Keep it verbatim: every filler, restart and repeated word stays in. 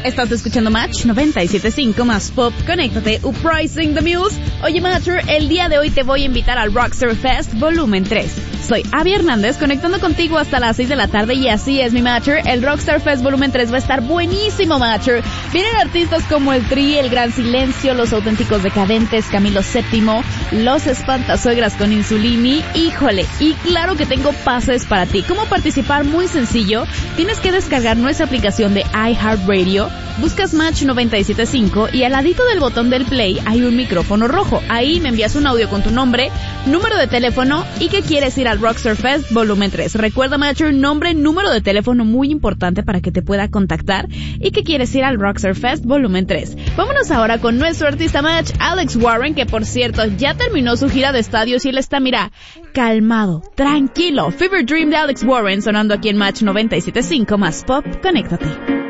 Estás escuchando Match noventa y siete punto cinco más Pop. Conéctate, Uprising the Muse. Oye, Matcher, el día de hoy te voy a invitar al Rockstar Fest Volumen tres. Soy Abby Hernández, conectando contigo hasta las seis de la tarde y así es, mi Matcher. El Rockstar Fest Volumen tres va a estar buenísimo, Matcher. Vienen artistas como el Tri, El Gran Silencio, Los Auténticos Decadentes, Camilo séptimo, Los Espantasuegras con Insulini. Híjole, y claro que tengo pases para ti. ¿Cómo participar? Muy sencillo. Tienes que descargar nuestra aplicación de iHeartRadio, buscas Match noventa y siete punto cinco y al ladito del botón del play hay un micrófono rojo. Ahí me envías un audio con tu nombre, número de teléfono y que quieres ir al Rockstar Fest Volumen tres. Recuerda, Matcher, nombre, número de teléfono muy importante para que te pueda contactar y que quieres ir al Rockstar Fest Volumen tres. Vámonos ahora con nuestro artista Match, Alex Warren, que por cierto ya terminó su gira de estadios y él está, mira, calmado, tranquilo. Fever Dream de Alex Warren sonando aquí en Match noventa y siete punto cinco más Pop. Conéctate.